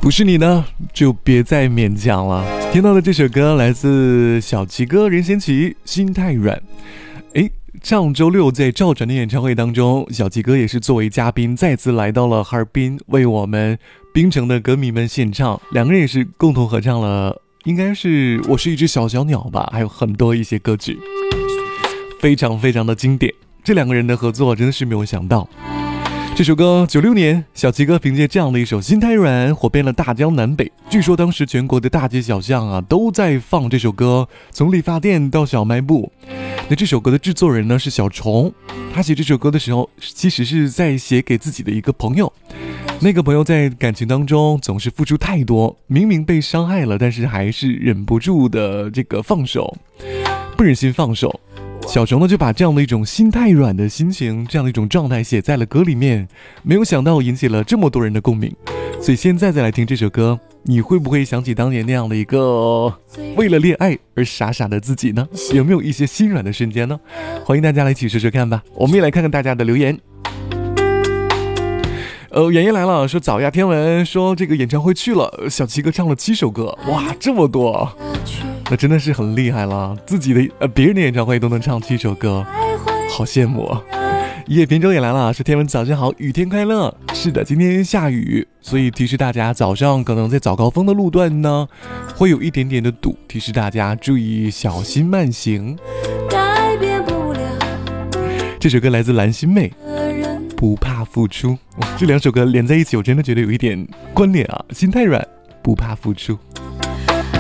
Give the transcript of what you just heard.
不是你呢，就别再勉强了。听到的这首歌来自小齐哥任贤齐，心太软。上周六在赵传的演唱会当中，小齐哥也是作为嘉宾再次来到了哈尔滨，为我们槟城的歌迷们献唱。两个人也是共同合唱了，应该是我是一只小小鸟吧，还有很多一些歌曲，非常非常的经典。这两个人的合作真的是没有想到。这首歌96年，小齐哥凭借这样的一首《心太软》火遍了大江南北。据说当时全国的大街小巷啊都在放这首歌，从理发店到小卖部。那这首歌的制作人呢是小虫，他写这首歌的时候，其实是在写给自己的一个朋友。那个朋友在感情当中总是付出太多，明明被伤害了，但是还是忍不住的放手，不忍心放手。小虫呢就把这样的一种心太软的心情，这样的一种状态写在了歌里面，没有想到引起了这么多人的共鸣。所以现在再来听这首歌，你会不会想起当年那样的一个为了恋爱而傻傻的自己呢？有没有一些心软的瞬间呢？欢迎大家来一起说说看吧。我们也来看看大家的留言。妍妍来了，说早呀天文说这个演唱会去了，小齐哥唱了7首歌，哇，这么多，那真的是很厉害了，自己的别人的演唱会都能唱7首歌，好羡慕啊。叶平洲也来了，说天文早上好，雨天快乐。是的，今天下雨，所以提示大家早上可能在早高峰的路段呢会有一点点的堵，提示大家注意小心慢行。改变不了。这首歌来自蓝心湄，不怕付出。这两首歌连在一起，我真的觉得有一点关联啊。心太软，不怕付出。